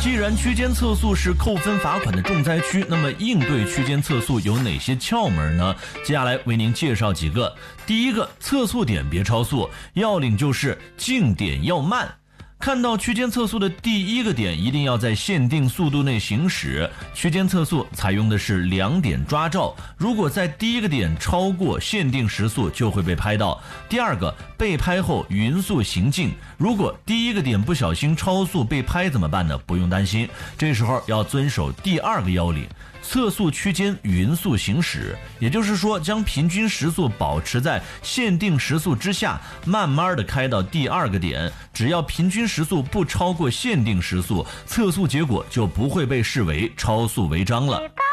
既然区间测速是扣分罚款的重灾区，那么应对区间测速有哪些窍门呢？接下来为您介绍几个。第一个，测速点别超速，要领就是静点要慢。看到区间测速的第一个点，一定要在限定速度内行驶。区间测速采用的是2点抓照，如果在第一个点超过限定时速，就会被拍到。第二个，被拍后匀速行进，如果第一个点不小心超速被拍怎么办呢？不用担心，这时候要遵守第二个要领。测速区间匀速行驶，也就是说将平均时速保持在限定时速之下，慢慢的开到第二个点，只要平均时速不超过限定时速，测速结果就不会被视为超速违章了。